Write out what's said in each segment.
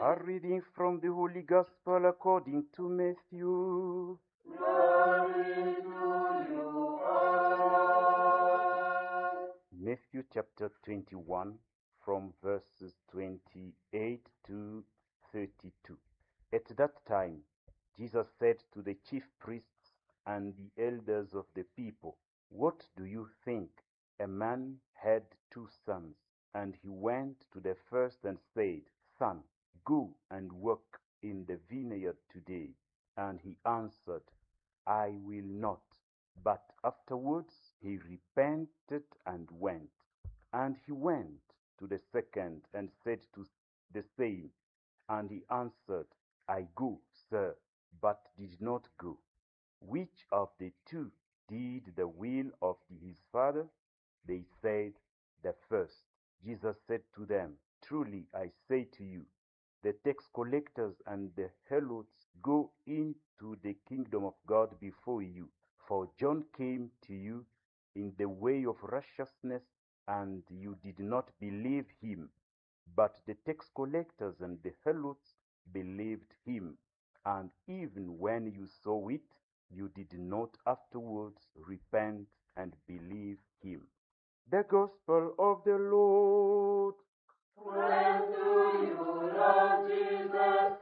A reading from the Holy Gospel according to Matthew. Glory to you, O Lord. Matthew chapter 21 from verses 28 to 32. At that time, Jesus said to the chief priests and the elders of the people, "What do you think? A man had 2 sons, and he went to the first and said, 'Son, go and work in the vineyard today.' And he answered, 'I will not.' But afterwards he repented and went. And he went to the second and said to the same. And he answered, 'I go, sir,' but did not go. Which of the 2 did the will of his father? They said, 'The first.' Jesus said to them, 'Truly I say to you, the tax collectors and the harlots go into the kingdom of God before you. For John came to you in the way of righteousness, and you did not believe him. But the tax collectors and the harlots believed him. And even when you saw it, you did not afterwards repent and believe him.'" The Gospel of the Lord. Praise to you, Lord Jesus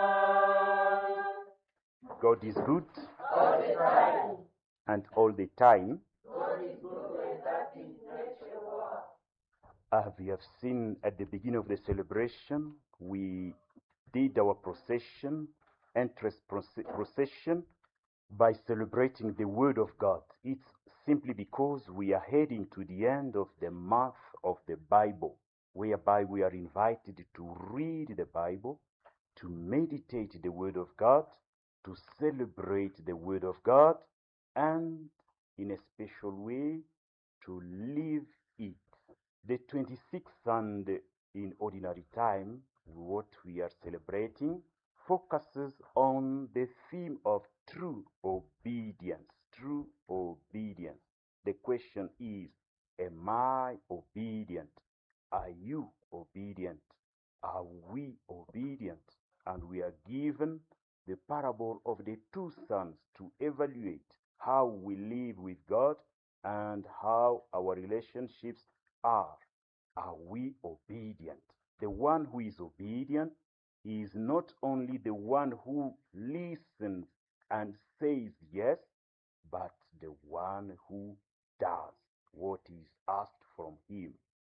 Christ. God is good, All the time. and all the time. God is good and that in nature work. As we have seen at the beginning of the celebration, we did our procession, entrance procession, by celebrating the Word of God. It's simply because we are heading to the end of the month of the Bible, whereby we are invited to read the Bible, to meditate the Word of God, to celebrate the Word of God, and in a special way, to live it. The 26th Sunday in Ordinary Time, what we are celebrating, focuses on the theme of true obedience. True obedience. The question is, am I obedient? Are you obedient? Are we obedient? And we are given the parable of the 2 sons to evaluate how we live with God and how our relationships are. Are we obedient? The one who is obedient is not only the one who listens and says yes, but the one who does what is asked from him.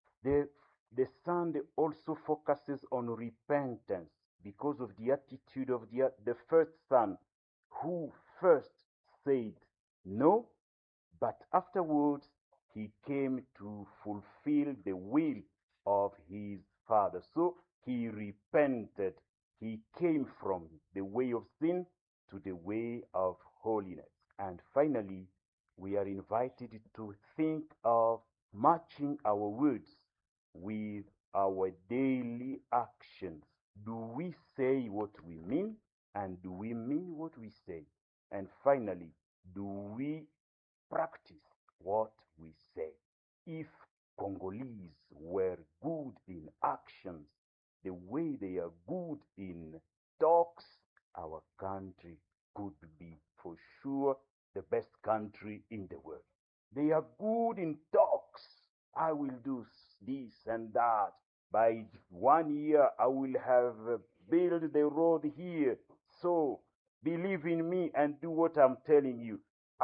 The Sunday also focuses on repentance because of the attitude of the first son, who first said no, but afterwards he came to fulfill the will of his father. So he repented. He came from the way of sin to the way of holiness. And finally, we are invited to think of matching our words with our daily actions. Do we say what we mean? And do we mean what we say? And finally, do we practice what we say? If Congolese were good in actions the way they are good in talks, our country could be for sure the best country in the world. They are good in talks. I will do this and that. By 1 year, I will have built the road here. So believe in me and do what I'm telling you.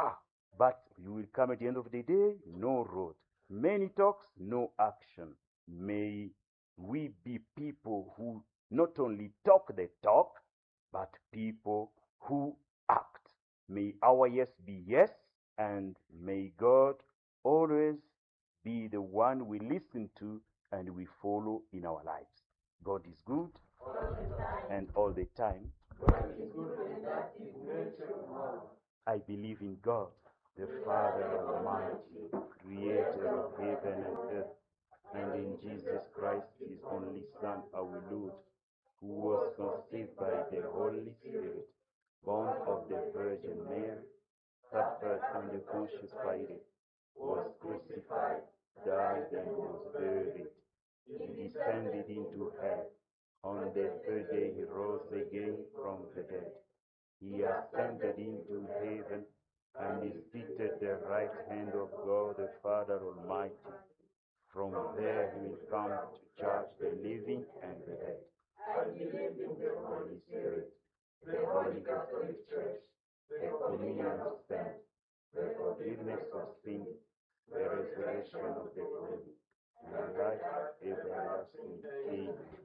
But you will come at the end of the day, no road. Many talks, no action. May we be people who not only talk the talk, but people who act. May our yes be yes, and may God always be the one we listen to and we follow in our lives. God is good, and all the time. God is good and that in nature work. I believe in God, the Father Almighty, creator of heaven and earth, and in Jesus Christ, his only Son, our Lord, who was conceived by the Holy Spirit, born of the Virgin Mary, suffered under Pontius Pilate, was crucified, died, and was buried. He descended into hell. On and the third day he rose again from the dead. He ascended into heaven and is seated at the right hand of God the Father Almighty. From there he will come to judge the living and the dead. I believe in the Holy Spirit, the Holy Catholic Church, the communion of saints, the forgiveness of sins, the resurrection of the body, and life everlasting. Amen.